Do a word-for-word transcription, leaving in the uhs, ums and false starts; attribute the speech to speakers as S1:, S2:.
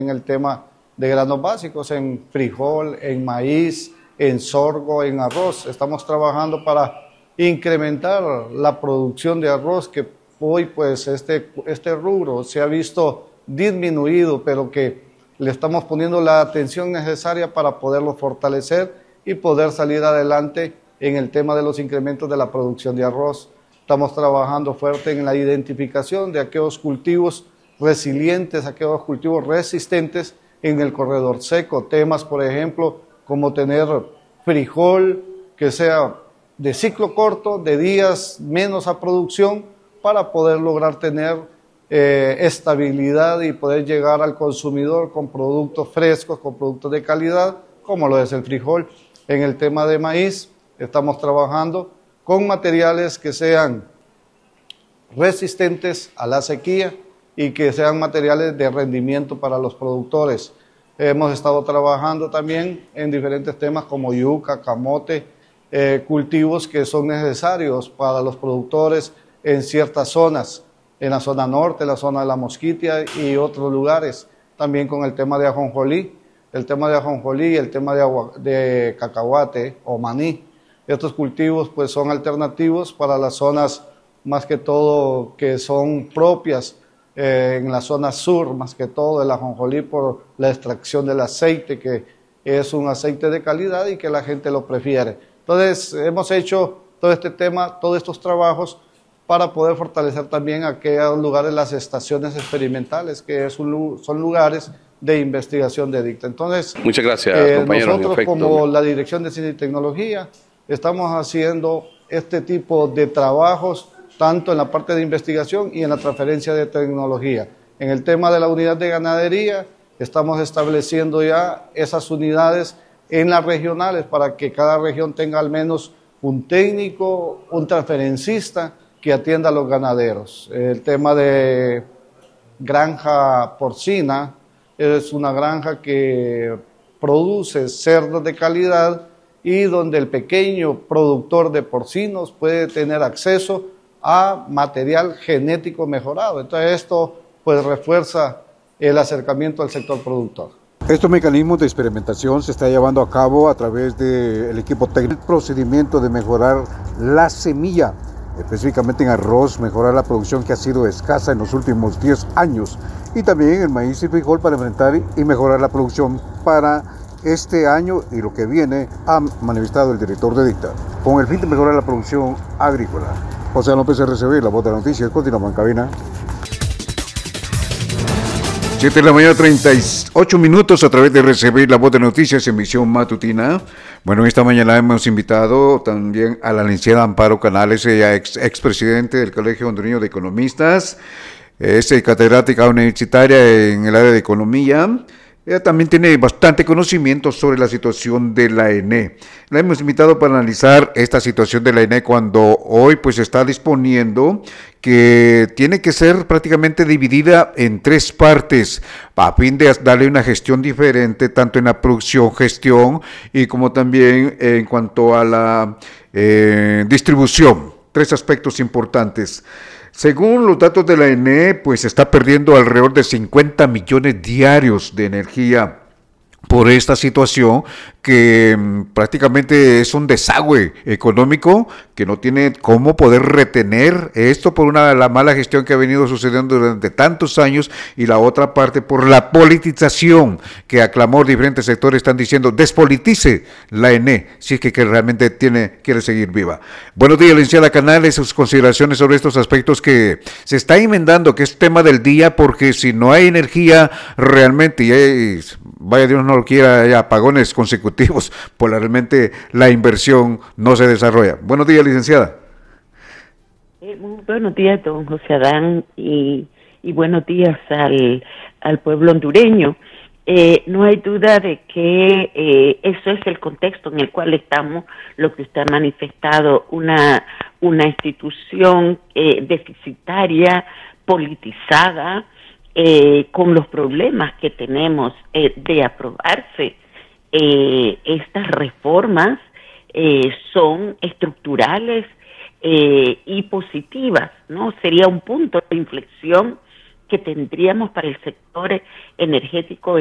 S1: en el tema de granos básicos, en frijol, en maíz, en sorgo, en arroz. Estamos trabajando para incrementar la producción de arroz, que hoy pues este, este rubro se ha visto disminuido, pero que le estamos poniendo la atención necesaria para poderlo fortalecer y poder salir adelante en el tema de los incrementos de la producción de arroz. Estamos trabajando fuerte en la identificación de aquellos cultivos resilientes, aquellos cultivos resistentes en el corredor seco. Temas, por ejemplo, como tener frijol que sea de ciclo corto, de días menos a producción, para poder lograr tener eh, estabilidad y poder llegar al consumidor con productos frescos, con productos de calidad, como lo es el frijol. En el tema de maíz, estamos trabajando con materiales que sean resistentes a la sequía y que sean materiales de rendimiento para los productores. Hemos estado trabajando también en diferentes temas como yuca, camote, eh, cultivos que son necesarios para los productores en ciertas zonas, en la zona norte, la zona de la Mosquitia y otros lugares. También con el tema de ajonjolí, el tema de ajonjolí y el tema de, agua, de cacahuate o maní. Estos cultivos pues son alternativos para las zonas más que todo que son propias eh, en la zona sur, más que todo el ajonjolí por la extracción del aceite, que es un aceite de calidad y que la gente lo prefiere. Entonces hemos hecho todo este tema, todos estos trabajos para poder fortalecer también aquellos lugares, las estaciones experimentales, que es un, son lugares de investigación de D I C T A. Entonces,
S2: muchas gracias,
S1: eh,
S2: compañero.
S1: Nosotros como la Dirección de Ciencia y Tecnología estamos haciendo este tipo de trabajos tanto en la parte de investigación y en la transferencia de tecnología. En el tema de la unidad de ganadería, estamos estableciendo ya esas unidades en las regionales para que cada región tenga al menos un técnico, un transferencista que atienda a los ganaderos. El tema de granja porcina es una granja que produce cerdos de calidad y donde el pequeño productor de porcinos puede tener acceso a material genético mejorado. Entonces esto pues refuerza el acercamiento al sector productor.
S3: Estos mecanismos de experimentación se está llevando a cabo a través del equipo técnico. El procedimiento de mejorar la semilla, específicamente en arroz, mejorar la producción que ha sido escasa en los últimos diez años, y también el maíz y frijol para enfrentar y mejorar la producción para este año y lo que viene, ha manifestado el director de D I C T A, con el fin de mejorar la producción agrícola. José López, R C B, La Voz de las Noticias. Continuamos en cabina. siete de la mañana, treinta y ocho minutos, a través de R C B, La Voz de Noticias, emisión matutina. Bueno, esta mañana hemos invitado también a la licenciada Amparo Canales, ella ex expresidente del Colegio Hondureño de Economistas, es catedrática universitaria en el área de economía. Ella también tiene bastante conocimiento sobre la situación de la E N E. La hemos invitado para analizar esta situación de la E N E cuando hoy pues está disponiendo que tiene que ser prácticamente dividida en tres partes a fin de darle una gestión diferente tanto en la producción, gestión y como también en cuanto a la eh, distribución. Tres aspectos importantes. Según los datos de la E N E, pues está perdiendo alrededor de cincuenta millones diarios de energía por esta situación que mmm, prácticamente es un desagüe económico que no tiene cómo poder retener esto por una la mala gestión que ha venido sucediendo durante tantos años y la otra parte por la politización que a clamor diferentes sectores están diciendo despolitice la E N E si es que, que realmente tiene quiere seguir viva. Buenos días, licenciada Canales, sus consideraciones sobre estos aspectos que se está enmendando, que es tema del día, porque si no hay energía realmente y hay, vaya Dios no lo quiera, hay apagones consecutivos, pues realmente la inversión no se desarrolla. Buenos días, licenciada.
S4: Eh, muy buenos días, don José Adán, y, y buenos días al, al pueblo hondureño. Eh, no hay duda de que eh, eso es el contexto en el cual estamos, lo que usted ha manifestado, una, una institución eh, deficitaria, politizada, eh, con los problemas que tenemos eh, de aprobarse. Eh, estas reformas eh, son estructurales eh, y positivas, ¿no? Sería un punto de inflexión que tendríamos para el sector energético